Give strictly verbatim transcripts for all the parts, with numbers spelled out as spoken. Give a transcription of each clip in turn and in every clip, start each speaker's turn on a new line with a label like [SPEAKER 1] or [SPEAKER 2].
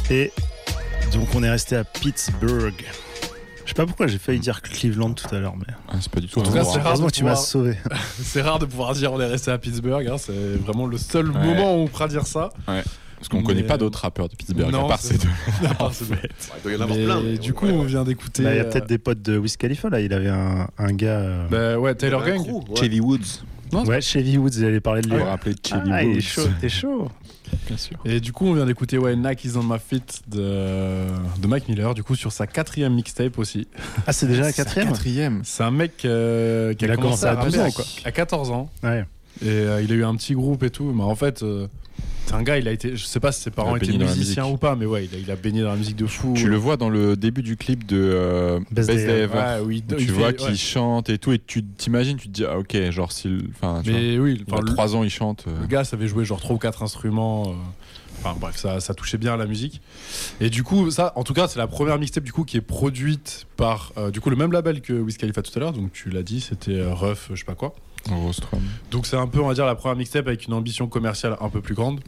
[SPEAKER 1] Et donc on est resté à Pittsburgh. Je sais pas pourquoi j'ai failli dire Cleveland tout à l'heure, mais.
[SPEAKER 2] Ah, c'est pas du tout.
[SPEAKER 3] En tout cas, c'est rare de
[SPEAKER 1] tu m'as
[SPEAKER 3] pouvoir...
[SPEAKER 1] sauvé.
[SPEAKER 3] c'est rare de pouvoir dire on est resté à Pittsburgh. Hein, c'est vraiment le seul ouais. moment où on pourra dire ça.
[SPEAKER 2] Ouais. Parce qu'on mais... connaît pas d'autres rappeurs de Pittsburgh
[SPEAKER 3] non,
[SPEAKER 2] à part ces deux.
[SPEAKER 3] À part ces deux.
[SPEAKER 4] Ouais, il doit y en avoir plein.
[SPEAKER 3] Mais du coup, on vient d'écouter.
[SPEAKER 1] Bah, il y a peut-être des potes de Wiz Khalifa là. Il avait un, un gars. Euh...
[SPEAKER 3] Bah ouais, Taylor Gang.
[SPEAKER 2] Ouais. Chevy Woods.
[SPEAKER 1] Non, ouais, Chevy Woods, j'allais parler de lui.
[SPEAKER 2] On va rappeler Chevy
[SPEAKER 1] ah,
[SPEAKER 2] Woods.
[SPEAKER 1] Il est chaud, t'es chaud.
[SPEAKER 2] Bien sûr.
[SPEAKER 3] Et du coup, on vient d'écouter ouais, Nike is on my feet de, de Mac Miller, du coup, sur sa quatrième mixtape aussi.
[SPEAKER 1] Ah, c'est déjà la quatrième
[SPEAKER 2] quatrième.
[SPEAKER 3] C'est un mec euh, qui
[SPEAKER 1] il
[SPEAKER 3] a,
[SPEAKER 1] a
[SPEAKER 3] commencé,
[SPEAKER 1] commencé à douze ans,
[SPEAKER 3] à,
[SPEAKER 1] quoi.
[SPEAKER 3] à quatorze ans.
[SPEAKER 1] Ouais.
[SPEAKER 3] Et euh, il a eu un petit groupe et tout. Mais en fait, euh, c'est un gars, il a été. Je sais pas si ses parents étaient musiciens ou pas, mais ouais, il a, il a baigné dans la musique de fou.
[SPEAKER 2] Tu le vois dans le début du clip de euh, Best, Best Day Ever.
[SPEAKER 3] Ouais, oui,
[SPEAKER 2] tu
[SPEAKER 3] il
[SPEAKER 2] vois
[SPEAKER 3] fait,
[SPEAKER 2] qu'il
[SPEAKER 3] ouais.
[SPEAKER 2] chante et tout, et tu t'imagines, tu te dis, ah ok, genre s'il. Enfin,
[SPEAKER 3] mais oui,
[SPEAKER 2] il a trois ans, il chante. Euh...
[SPEAKER 3] Le gars savait jouer genre trois ou quatre instruments. Euh... Enfin bref, ça, ça touchait bien à la musique. Et du coup, ça, en tout cas, c'est la première mixtape du coup qui est produite par euh, du coup le même label que Wiz Khalifa tout à l'heure. Donc tu l'as dit, c'était euh, Ruff, je sais pas quoi.
[SPEAKER 2] Rostrum.
[SPEAKER 3] Donc c'est un peu, on va dire, la première mixtape avec une ambition commerciale un peu plus grande.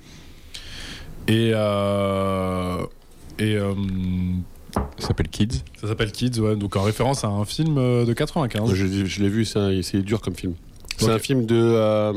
[SPEAKER 3] Et euh, et euh,
[SPEAKER 2] ça s'appelle Kids.
[SPEAKER 3] Ça s'appelle Kids, ouais. Donc en référence à un film de quatre-vingt-quinze.
[SPEAKER 4] Je, je l'ai vu, c'est, c'est dur comme film. C'est
[SPEAKER 3] okay.
[SPEAKER 4] un film de. Euh...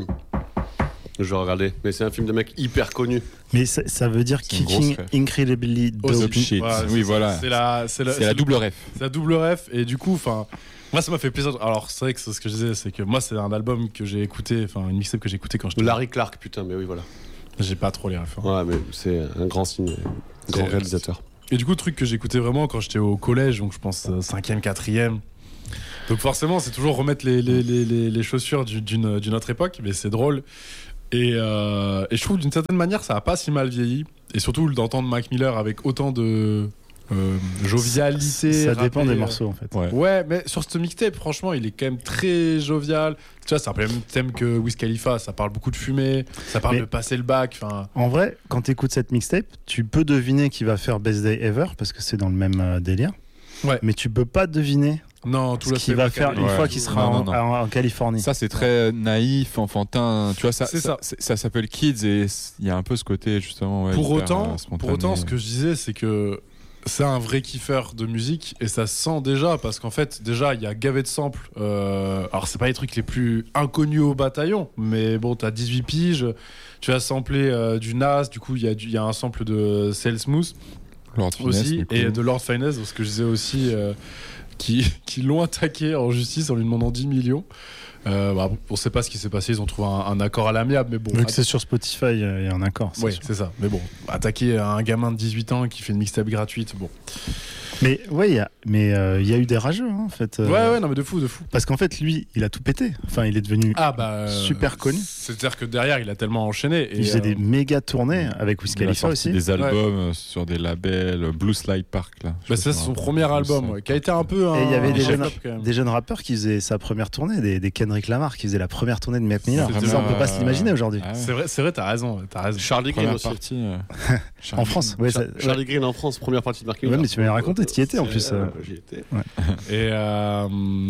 [SPEAKER 4] Je vais regarder, mais c'est un film de mec hyper connu.
[SPEAKER 1] Mais ça, ça veut dire Kicking Incredibly Dope
[SPEAKER 2] Shit.
[SPEAKER 3] Ouais,
[SPEAKER 2] oui,
[SPEAKER 3] c'est,
[SPEAKER 2] voilà.
[SPEAKER 3] C'est la, c'est la,
[SPEAKER 2] c'est la double ref.
[SPEAKER 3] C'est la double ref, et du coup, enfin. Moi, ça m'a fait plaisir. Alors, c'est vrai que c'est ce que je disais, c'est que moi, c'est un album que j'ai écouté, enfin, une mixtape que j'ai écouté quand j'étais.
[SPEAKER 4] Larry Clark, putain, mais oui, voilà.
[SPEAKER 3] J'ai pas trop les références.
[SPEAKER 4] Ouais, mais c'est un grand signe, un grand réalisateur.
[SPEAKER 3] Et du coup, truc que j'écoutais vraiment quand j'étais au collège, donc je pense cinquième, quatrième. Donc forcément, c'est toujours remettre les, les, les, les, les chaussures d'une, d'une autre époque, mais c'est drôle. Et, euh, et je trouve d'une certaine manière, ça a pas si mal vieilli. Et surtout d'entendre Mac Miller avec autant de. Euh, jovialité.
[SPEAKER 1] Ça, ça
[SPEAKER 3] rappé,
[SPEAKER 1] dépend des morceaux en fait.
[SPEAKER 3] Ouais. ouais, mais sur ce mixtape, franchement, il est quand même très jovial. Tu vois, c'est un peu le même thème que Wiz Khalifa. Ça parle beaucoup de fumée, ça parle mais de passer le bac. Fin...
[SPEAKER 1] En vrai, quand tu écoutes cette mixtape, tu peux deviner qu'il va faire Best Day Ever parce que c'est dans le même euh, délire.
[SPEAKER 3] Ouais.
[SPEAKER 1] Mais tu peux pas deviner.
[SPEAKER 3] Non, tout
[SPEAKER 1] ce qu'il va faire une ouais. fois qu'il sera non, non, non. En, en, en Californie.
[SPEAKER 2] Ça, c'est très naïf, enfantin. Tu vois, ça,
[SPEAKER 3] c'est
[SPEAKER 2] ça,
[SPEAKER 3] ça.
[SPEAKER 2] ça s'appelle Kids et il y a un peu ce côté justement. Ouais,
[SPEAKER 3] pour
[SPEAKER 2] hyper,
[SPEAKER 3] autant,
[SPEAKER 2] euh,
[SPEAKER 3] pour autant, ce que je disais, c'est que c'est un vrai kiffeur de musique et ça se sent déjà parce qu'en fait, déjà, il y a gavé de samples. Euh, alors, c'est pas les trucs les plus inconnus au bataillon, mais bon, t'as dix-huit piges, tu vas sampler euh, du Nas, du coup, il y, y a un sample de Sales Smooth
[SPEAKER 2] Lord
[SPEAKER 3] aussi
[SPEAKER 2] Finesse,
[SPEAKER 3] et de Lord Finesse, ce que je disais aussi. Euh, Qui, qui l'ont attaqué en justice en lui demandant dix millions. Euh, bah, on ne sait pas ce qui s'est passé, ils ont trouvé un, un accord à l'amiable, mais bon.
[SPEAKER 1] Vu que c'est sur Spotify, il y a un accord.
[SPEAKER 3] Oui, c'est ça. Mais bon, attaquer un gamin de dix-huit ans qui fait une mixtape gratuite, bon.
[SPEAKER 1] Mais ouais, mais il euh, y a eu des rageux hein, en fait. Euh,
[SPEAKER 3] ouais, ouais, non mais de fou, de fou.
[SPEAKER 1] Parce qu'en fait, lui, il a tout pété. Enfin, il est devenu
[SPEAKER 3] ah, bah,
[SPEAKER 1] super connu.
[SPEAKER 3] C'est-à-dire que derrière, il a tellement enchaîné. Et
[SPEAKER 1] il faisait
[SPEAKER 3] euh...
[SPEAKER 1] des méga tournées avec Wiz Khalifa aussi.
[SPEAKER 2] Des albums ouais. sur des labels, Blue Slide Park là.
[SPEAKER 3] Bah, c'est son premier album, ouais, qui a été un peu. Un,
[SPEAKER 1] et il y avait
[SPEAKER 3] un
[SPEAKER 1] des jeunes,
[SPEAKER 3] même.
[SPEAKER 1] des jeunes rappeurs qui faisaient sa première tournée, des, des Kendrick Lamar qui faisaient la première tournée de Mac Miller. Ça, on peut pas s'imaginer aujourd'hui.
[SPEAKER 3] Ah ouais. C'est vrai, c'est vrai, t'as raison, t'as raison.
[SPEAKER 4] Charlie Green aussi.
[SPEAKER 2] Partie, euh...
[SPEAKER 1] en France, ouais.
[SPEAKER 4] Char-
[SPEAKER 1] ça,
[SPEAKER 4] Charlie
[SPEAKER 1] ouais.
[SPEAKER 4] Green en France, première partie de Mac Miller.
[SPEAKER 1] Ouais, mais tu m'avais raconté, tu y étais en plus.
[SPEAKER 4] Euh, j'y étais.
[SPEAKER 1] Ouais.
[SPEAKER 3] Et, euh,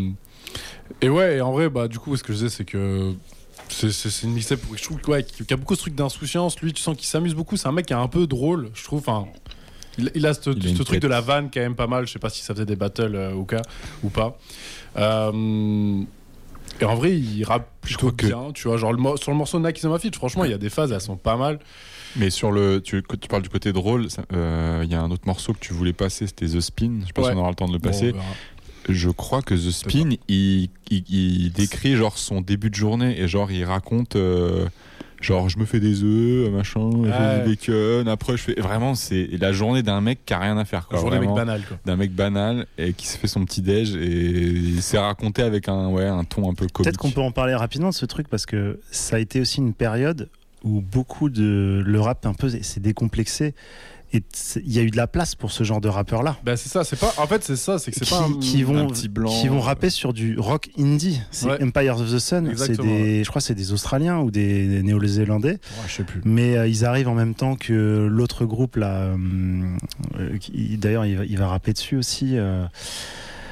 [SPEAKER 3] et ouais, et en vrai, bah, du coup, ce que je disais, c'est que c'est, c'est, c'est une mixtape où je trouve ouais, qui a beaucoup ce truc d'insouciance. Lui, tu sens qu'il s'amuse beaucoup. C'est un mec qui est un peu drôle, je trouve. Enfin, il, il a ce, il ce truc de la vanne quand même pas mal. Je sais pas si ça faisait des battles euh, ou, cas, ou pas. Euh, et en vrai, il rappe plutôt bien. Que... Tu vois, genre le, sur le morceau de Nike is on my feet, franchement, il y a des phases, elles sont pas mal.
[SPEAKER 2] Mais sur le, tu, tu parles du côté drôle, il euh, y a un autre morceau que tu voulais passer, c'était The Spin. Je sais pas ouais. si on aura le temps de le passer. Bon, je crois que The Spin, il, il, il décrit genre son début de journée et genre il raconte euh, genre je me fais des œufs, machin, ouais. je fais du bacon. Après je fais vraiment c'est la journée d'un mec qui a rien à faire. Quoi,
[SPEAKER 3] journée mec banal quoi.
[SPEAKER 2] D'un mec banal et qui se fait son petit déj et il s'est raconté avec un ouais un ton un peu comique.
[SPEAKER 1] Peut-être qu'on peut en parler rapidement de ce truc parce que ça a été aussi une période où beaucoup de le rap un peu s'est décomplexé et il y a eu de la place pour ce genre de rappeurs là.
[SPEAKER 3] Bah c'est ça, c'est pas en fait c'est ça, c'est que c'est
[SPEAKER 1] qui,
[SPEAKER 3] pas un,
[SPEAKER 1] qui vont
[SPEAKER 2] un petit blanc
[SPEAKER 1] qui vont rapper sur du rock indie. C'est ouais. Empire of the Sun,
[SPEAKER 3] exactement,
[SPEAKER 1] c'est des
[SPEAKER 3] ouais.
[SPEAKER 1] je crois c'est des Australiens ou des, des Néo-Zélandais.
[SPEAKER 3] Ouais, je sais plus.
[SPEAKER 1] Mais euh, ils arrivent en même temps que l'autre groupe là euh, qui, d'ailleurs il va, il va rapper dessus aussi euh,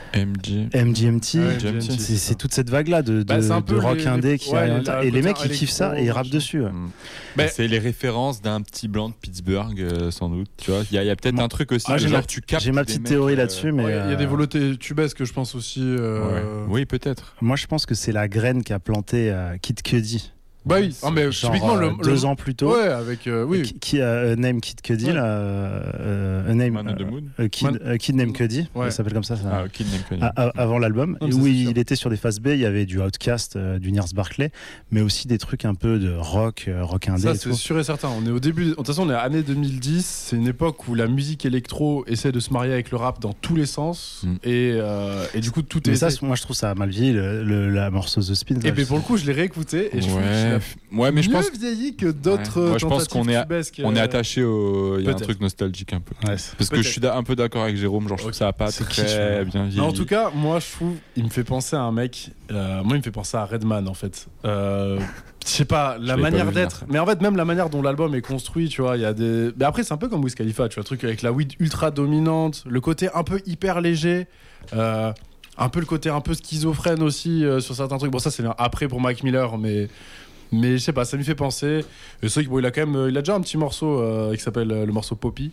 [SPEAKER 2] M G.
[SPEAKER 1] M G M T,
[SPEAKER 3] Ouais,
[SPEAKER 2] M G M T,
[SPEAKER 1] c'est,
[SPEAKER 3] c'est
[SPEAKER 1] c'est toute cette vague-là de, de,
[SPEAKER 3] Bah, c'est un
[SPEAKER 1] de
[SPEAKER 3] peu
[SPEAKER 1] rock
[SPEAKER 3] les-
[SPEAKER 1] indé
[SPEAKER 3] les-
[SPEAKER 1] qui
[SPEAKER 3] ouais,
[SPEAKER 1] arrive.
[SPEAKER 3] les-
[SPEAKER 1] Et les
[SPEAKER 3] le
[SPEAKER 1] mecs,
[SPEAKER 3] côté
[SPEAKER 1] ils kiffent ça et ils
[SPEAKER 3] électro,
[SPEAKER 1] rappent
[SPEAKER 3] machin.
[SPEAKER 1] dessus. ouais.
[SPEAKER 2] Mm.
[SPEAKER 3] Mais-
[SPEAKER 2] C'est les références d'un petit blanc de Pittsburgh, euh, sans doute. Tu vois, il y a, il y a peut-être
[SPEAKER 1] Moi-
[SPEAKER 2] un truc aussi.
[SPEAKER 1] Ah,
[SPEAKER 2] que
[SPEAKER 1] j'ai
[SPEAKER 2] genre,
[SPEAKER 1] ma-
[SPEAKER 2] tu captes
[SPEAKER 1] J'ai ma
[SPEAKER 2] des
[SPEAKER 1] petite
[SPEAKER 2] mecs,
[SPEAKER 1] théorie
[SPEAKER 2] euh,
[SPEAKER 1] là-dessus, mais
[SPEAKER 3] Ouais, il y a des
[SPEAKER 1] euh,
[SPEAKER 3] volontés tubesques, je pense aussi. euh,
[SPEAKER 2] ouais. Oui, peut-être.
[SPEAKER 1] moi je pense que c'est la graine qu'a planté euh, Kid Cudi.
[SPEAKER 3] Bah oui, ah, mais
[SPEAKER 1] Genre,
[SPEAKER 3] typiquement
[SPEAKER 1] euh,
[SPEAKER 3] le.
[SPEAKER 1] deux
[SPEAKER 3] le-
[SPEAKER 1] ans plus tôt.
[SPEAKER 3] Ouais, avec. euh, oui.
[SPEAKER 1] Qui, qui a Name Kid Cudi
[SPEAKER 3] Ouais.
[SPEAKER 1] là, euh, A Name
[SPEAKER 2] Man on the
[SPEAKER 1] euh,
[SPEAKER 2] Moon.
[SPEAKER 1] euh, Kid,
[SPEAKER 3] Man-
[SPEAKER 1] euh, Kid Name Cudi,
[SPEAKER 3] Ouais.
[SPEAKER 1] ça s'appelle comme ça. ça.
[SPEAKER 2] Ah, Kid Named Cudi.
[SPEAKER 1] A- a- avant l'album,
[SPEAKER 3] Non, mais
[SPEAKER 1] et
[SPEAKER 3] ça,
[SPEAKER 1] où
[SPEAKER 3] c'est
[SPEAKER 1] il
[SPEAKER 3] sûr.
[SPEAKER 1] était sur des phases B, il y avait du Outkast, euh, du Nurse Barclay, mais aussi des trucs un peu de rock, euh, rock indé
[SPEAKER 3] Ça,
[SPEAKER 1] et
[SPEAKER 3] c'est
[SPEAKER 1] tout.
[SPEAKER 3] sûr et certain. On est au début. De toute façon, on est à année deux mille dix. C'est une époque où la musique électro essaie de se marier avec le rap dans tous les sens.
[SPEAKER 2] Mm.
[SPEAKER 3] Et, euh, et du coup, tout est.
[SPEAKER 1] Mais ça, moi je trouve ça a mal vieilli, le, le- la morceau The Spin.
[SPEAKER 3] Et
[SPEAKER 1] là,
[SPEAKER 3] puis
[SPEAKER 1] je-
[SPEAKER 3] pour le coup, je l'ai réécouté et je trouve
[SPEAKER 2] ouais,
[SPEAKER 3] qu'il a
[SPEAKER 2] ouais, mais je
[SPEAKER 3] mieux
[SPEAKER 2] pense
[SPEAKER 3] vieilli que d'autres.
[SPEAKER 2] Ouais. Moi, je pense
[SPEAKER 3] tentatives
[SPEAKER 2] qu'on est à-
[SPEAKER 3] tubesques,
[SPEAKER 2] on est
[SPEAKER 3] euh,
[SPEAKER 2] attaché au. Il y a un
[SPEAKER 3] peut-être.
[SPEAKER 2] truc nostalgique un peu.
[SPEAKER 1] Ouais, c'est-
[SPEAKER 2] Parce que
[SPEAKER 3] Peut-être.
[SPEAKER 2] je suis da- un peu d'accord avec Jérôme, genre je trouve
[SPEAKER 3] Ok.
[SPEAKER 2] que ça a pas
[SPEAKER 1] C'est
[SPEAKER 2] très
[SPEAKER 1] kitsch, ouais.
[SPEAKER 2] bien vieilli.
[SPEAKER 3] Non, en tout cas, moi je trouve, il me fait penser à un mec. euh, moi, il me fait penser à Redman en fait. Euh, je sais pas, la
[SPEAKER 2] l'avais pas
[SPEAKER 3] manière
[SPEAKER 2] vu venir,
[SPEAKER 3] d'être.
[SPEAKER 2] ça.
[SPEAKER 3] Mais en fait, même la manière dont l'album est construit, tu vois, il y a des. Mais après, c'est un peu comme Wiz Khalifa, tu vois, le truc avec la weed ultra dominante, le côté un peu hyper léger. euh, un peu le côté un peu schizophrène aussi euh, sur certains trucs. Bon, ça c'est après pour Mac Miller, mais mais je sais pas, ça me fait penser. Et c'est vrai qu'il bon, il a quand même, il a déjà un petit morceau euh, qui s'appelle euh, le morceau Poppy,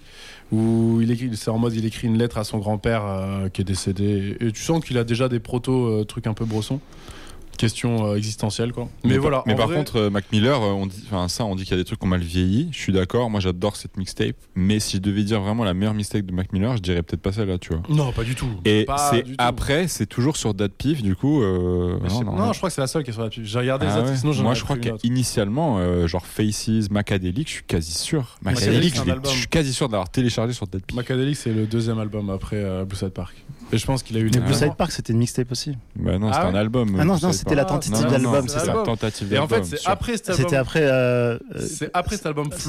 [SPEAKER 3] où il écrit, c'est en mode il écrit une lettre à son grand-père euh, qui est décédé. Et tu sens qu'il a déjà des proto euh, trucs un peu brossons. Question euh, existentielle quoi. Mais,
[SPEAKER 2] par-
[SPEAKER 3] voilà.
[SPEAKER 2] Mais
[SPEAKER 3] en
[SPEAKER 2] par
[SPEAKER 3] vrai-
[SPEAKER 2] contre, euh, Mac Miller, euh, on dit, enfin ça, on dit qu'il y a des trucs qui ont mal vieilli. Je suis d'accord. Moi, j'adore cette mixtape. Mais si je devais dire vraiment la meilleure mixtape de Mac Miller, je dirais peut-être pas celle-là, tu vois.
[SPEAKER 3] non, pas du tout.
[SPEAKER 2] Et
[SPEAKER 3] Pas
[SPEAKER 2] c'est
[SPEAKER 3] du tout.
[SPEAKER 2] après, c'est toujours sur Dat Pif, du coup. euh,
[SPEAKER 3] Mais je sais
[SPEAKER 2] non,
[SPEAKER 3] pas-
[SPEAKER 2] non,
[SPEAKER 3] non, je crois que c'est la seule qui est sur la pub. J'ai regardé
[SPEAKER 2] Ah
[SPEAKER 3] les autres,
[SPEAKER 2] ouais.
[SPEAKER 3] sinon j'en
[SPEAKER 2] Moi,
[SPEAKER 3] aurais
[SPEAKER 2] je crois
[SPEAKER 3] pris une autre.
[SPEAKER 2] qu'initialement, euh, genre Faces, Macadelic, je suis quasi sûr.
[SPEAKER 3] Macadelic,
[SPEAKER 2] Macadelic,
[SPEAKER 3] c'est un
[SPEAKER 2] je, l'ai-
[SPEAKER 3] album.
[SPEAKER 2] je suis quasi sûr d'avoir téléchargé sur Dat Pif.
[SPEAKER 3] Macadelic, c'est le deuxième album après euh, Blue Side Park. Et je pense qu'il a eu
[SPEAKER 1] Mais
[SPEAKER 3] des
[SPEAKER 1] Blue Side Park, c'était une mixtape aussi.
[SPEAKER 2] Bah non,
[SPEAKER 3] Ah
[SPEAKER 2] c'était
[SPEAKER 3] ouais
[SPEAKER 2] un album.
[SPEAKER 1] Ah non,
[SPEAKER 2] Blue
[SPEAKER 1] non,
[SPEAKER 2] Side
[SPEAKER 1] c'était la
[SPEAKER 2] Park.
[SPEAKER 1] tentative
[SPEAKER 2] Non, non,
[SPEAKER 1] d'album,
[SPEAKER 2] non,
[SPEAKER 3] c'est
[SPEAKER 2] c'est
[SPEAKER 3] l'album.
[SPEAKER 2] la tentative
[SPEAKER 3] Et en
[SPEAKER 2] d'album.
[SPEAKER 3] fait, c'est
[SPEAKER 2] sûr.
[SPEAKER 3] après cet album.
[SPEAKER 1] C'était après. euh, euh,
[SPEAKER 3] C'est après cet album